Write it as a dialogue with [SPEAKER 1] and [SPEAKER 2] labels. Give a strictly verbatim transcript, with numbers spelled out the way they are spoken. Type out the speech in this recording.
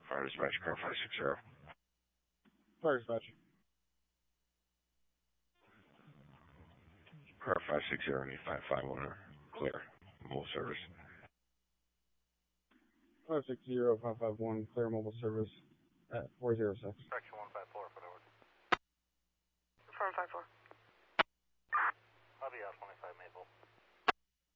[SPEAKER 1] Fire dispatch, car five six zero.
[SPEAKER 2] Fire dispatch.
[SPEAKER 1] Car five six zero, need five five one, clear. Mobile service.
[SPEAKER 2] five six zero, five five one, clear mobile service at four zero six.
[SPEAKER 3] Section one five four for the word.
[SPEAKER 4] four five four.
[SPEAKER 3] I'll be out twenty-five Maple.